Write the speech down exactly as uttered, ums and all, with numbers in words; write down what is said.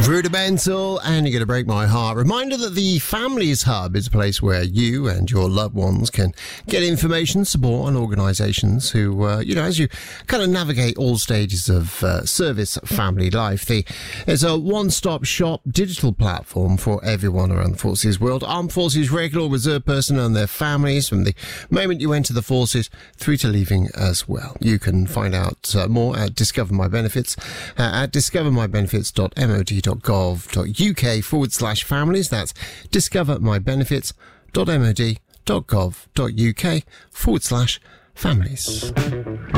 Rudimental, and you're going to break my heart. Reminder that the Families Hub is a place where you and your loved ones can get information, support, and organisations who, uh, you know, as you kind of navigate all stages of uh, service family life. The, it's a one-stop shop digital platform for everyone around the forces world. Armed Forces regular reserve personnel and their families from the moment you enter the forces through to leaving as well. You can find out uh, more at Discover My Benefits uh, at discover my benefits dot mod dot gov dot uk forward slash families. That's discover my benefits dot mod dot gov dot uk forward slash families.